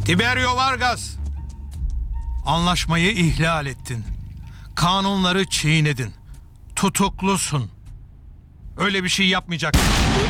Tiberio Vargas, anlaşmayı ihlal ettin. Kanunları çiğnedin. Tutuklusun. Öyle bir şey yapmayacaksın.